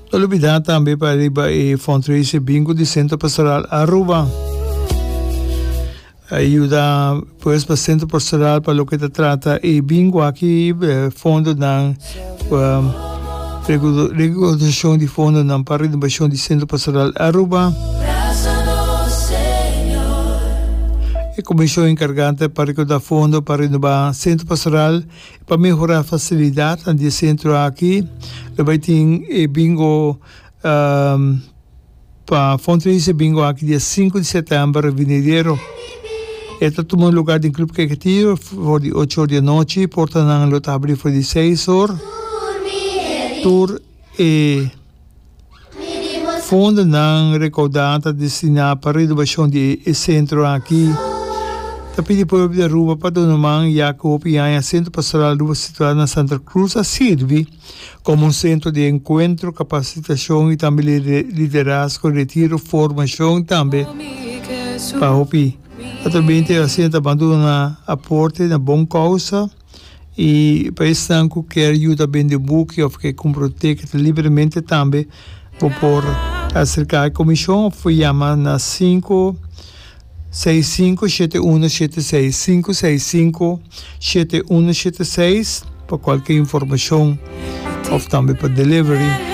Não olvidar também para ir para o fundraiser bingo do Centro Pastoral Aruba. Ayuda pues para Centro Pastoral para lo que te trata e bingo aqui fundo na regulação de fundo na para renovação do Centro Pastoral Aruba. E comissão encarregada para recordar fundo para renovar Centro Pastoral para melhorar a facilidade do centro aqui. Vai ter bingo para fundraiser bingo aqui dia 5 de setembro venidero. Esta toma lugar em Clube Quequetío, por de 8 horas da noite, porta na lotabri por de 6 horas. Tour e fundo na recaudada destinada para a renovação do centro aqui. Tapi di povo da Aruba, para naman Jacob e a Centro Pastoral Aruba situado na Santa Cruz, serve como centro de encontro, capacitação e também liderazgo, retiro, formação também para o Atualmente a gente abandona aporte na boa causa e para isso qualquer ajuda bem de buque ou que compromete livremente também por acercar a comissão foi chamar na 565-7176 para qualquer informação ou também para delivery.